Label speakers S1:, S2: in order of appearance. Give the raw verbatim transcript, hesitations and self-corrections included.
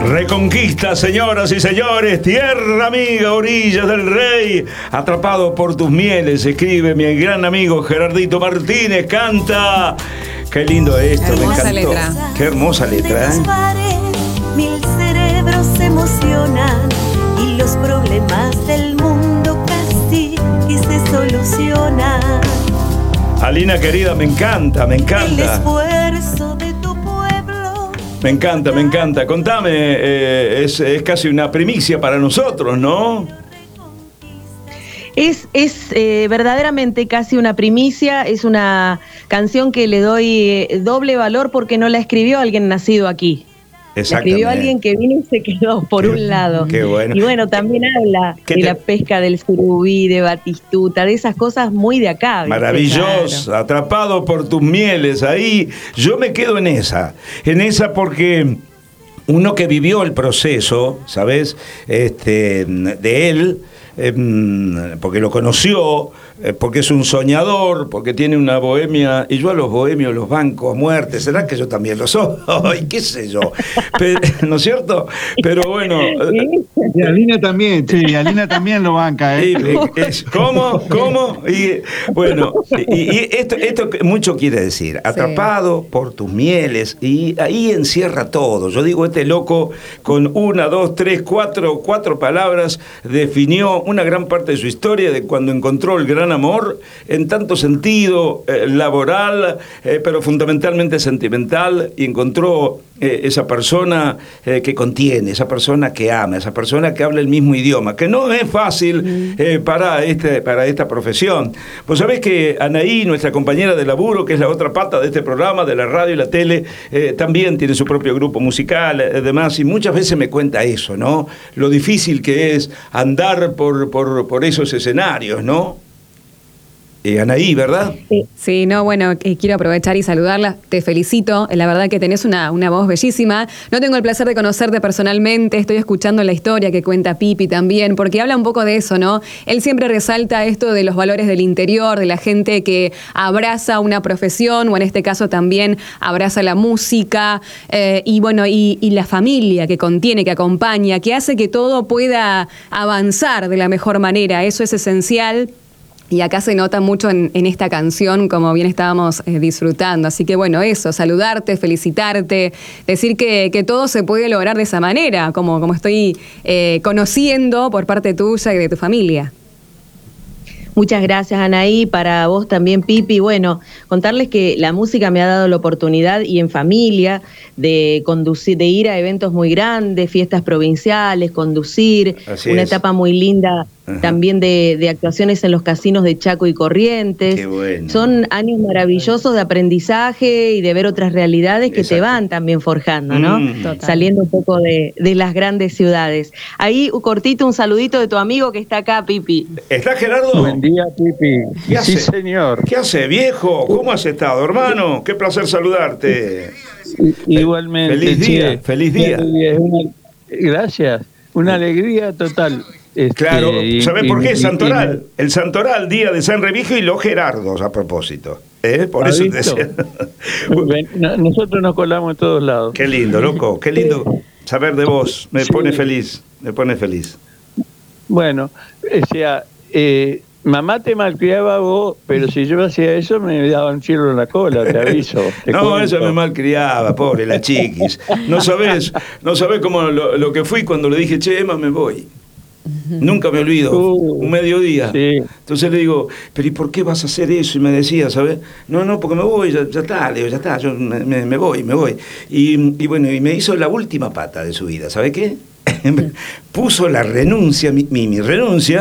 S1: Reconquista, señoras y señores, tierra amiga, orillas del rey, atrapado por tus mieles, escribe mi gran amigo Gerardito Martínez, canta. Qué lindo esto, me
S2: Hermosa
S1: encantó.
S2: letra.
S1: Qué hermosa letra, ¿eh?
S3: Mil cerebros se emocionan y los problemas del mundo casi que se solucionan.
S1: Alina querida, me encanta, me
S3: El
S1: encanta.
S3: esfuerzo de tu pueblo.
S1: Me encanta, me encanta. Contame, eh, es, es casi una primicia para nosotros, ¿no?
S4: Es, es eh, verdaderamente casi una primicia, es una canción que le doy eh, doble valor porque no la escribió alguien nacido aquí. La escribió alguien que vino y se quedó, por
S1: Qué-
S4: un lado.
S1: qué bueno.
S4: Y bueno, también habla
S1: ¿Qué
S4: de
S1: te-
S4: la pesca del surubí, de Batistuta, de esas cosas muy de acá. ¿viste?
S1: Maravilloso,
S4: Claro.
S1: atrapado por tus mieles. Ahí yo me quedo en esa, en esa porque uno que vivió el proceso, ¿sabes? Este, de él, em, porque lo conoció, eh, porque es un soñador, porque tiene una bohemia, y yo a los bohemios los banco a muerte. ¿Será que yo también lo soy? ¿Qué sé yo? Pe- ¿No es cierto? Pero bueno. eh,
S5: Y Alina también, sí, Alina también lo banca, ¿eh?
S1: Y, eh, es- ¿Cómo? ¿Cómo? Y bueno, y, y esto, esto mucho quiere decir, atrapado por tus mieles, y ahí encierra todo. Yo digo, este loco con una, dos, tres, cuatro, cuatro palabras definió una gran parte de su historia de cuando encontró el gran amor, en tanto sentido eh, laboral, eh, pero fundamentalmente sentimental, y encontró eh, esa persona eh, que contiene, esa persona que ama, esa persona que habla el mismo idioma, que no es fácil eh, para, este, para esta profesión. Vos sabés que Anaí, nuestra compañera de laburo, que es la otra pata de este programa, de la radio y la tele, eh, también tiene su propio grupo musical, eh, demás, y muchas veces me cuenta eso, ¿no? Lo difícil que es andar por, por, por esos escenarios, ¿no? Eh, Anaí, ¿verdad?
S2: Sí, no, bueno, eh, quiero aprovechar y saludarla. Te felicito, eh, la verdad que tenés una, una voz bellísima. No tengo el placer de conocerte personalmente, estoy escuchando la historia que cuenta Pipi también, porque habla un poco de eso, ¿no? Él siempre resalta esto de los valores del interior, de la gente que abraza una profesión, o en este caso también abraza la música, eh, y bueno, y, y la familia que contiene, que acompaña, que hace que todo pueda avanzar de la mejor manera. Eso es esencial. Y acá se nota mucho en, en esta canción, como bien estábamos eh, disfrutando. Así que bueno, eso, saludarte, felicitarte, decir que, que todo se puede lograr de esa manera, como, como estoy eh, conociendo por parte tuya y de tu familia.
S4: Muchas gracias, Anaí, para vos también, Pipi. Bueno, contarles que la música me ha dado la oportunidad, y en familia, de conducir, de ir a eventos muy grandes, fiestas provinciales, conducir,
S1: Así
S4: una
S1: es.
S4: etapa muy linda.
S1: Ajá.
S4: También de, de actuaciones en los casinos de Chaco y Corrientes.
S1: Qué bueno.
S4: Son años maravillosos de aprendizaje y de ver otras realidades que
S1: Exacto.
S4: te van también forjando, ¿no?
S1: Mm.
S2: Total.
S4: Saliendo un poco de, de las grandes ciudades. Ahí, un cortito, un saludito de tu amigo que está acá, Pipi.
S1: ¿Está Gerardo?
S5: Buen día, Pipi.
S1: ¿Qué
S5: Sí,
S1: hace?
S5: señor.
S1: ¿Qué hace, viejo? ¿Cómo has estado, hermano? Qué placer saludarte.
S5: I- Igualmente.
S1: Feliz día,
S5: che.
S1: feliz día.
S5: Es una- Gracias. Una alegría total. Este,
S1: Claro,
S5: y-
S1: ¿sabés
S5: y-
S1: por qué?
S5: y-
S1: Santoral. El Santoral, día de San Revijo, y los Gerardos, a propósito. ¿Eh? Por
S5: ¿Ha
S1: eso te
S5: visto?
S1: decía.
S5: Ven, no- nosotros nos colamos en todos lados.
S1: Qué lindo, loco. Qué lindo saber de vos. Me
S5: Sí.
S1: pone feliz. Me pone feliz.
S5: Bueno, o sea, eh, mamá te malcriaba vos, pero si yo hacía eso me daba un chirro en la cola, te aviso. te
S1: No,
S5: cuento.
S1: ella me malcriaba, pobre la chiquis. No sabés, no sabés cómo lo, lo que fui cuando le dije, che, Emma, me voy. Nunca me olvido,
S5: Uh,
S1: un mediodía.
S5: sí.
S1: Entonces le digo, pero ¿y por qué vas a hacer eso? Y me decía, ¿sabes? No, no, porque me voy, ya, ya está, le digo, ya está, yo me, me- me voy, me voy. Y, y bueno, y me hizo la última pata de su vida, ¿sabe qué? Puso la renuncia, mi, mi, mi renuncia,